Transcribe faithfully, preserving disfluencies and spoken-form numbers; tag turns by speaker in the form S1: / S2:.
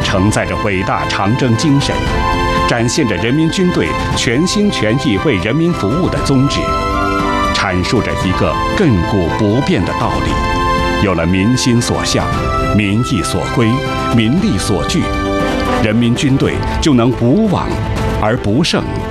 S1: 承载着伟大长征精神，展现着人民军队全心全意为人民服务的宗旨，阐述着一个亘古不变的道理：有了民心所向、民意所归、民力所聚，人民军队就能无往而不胜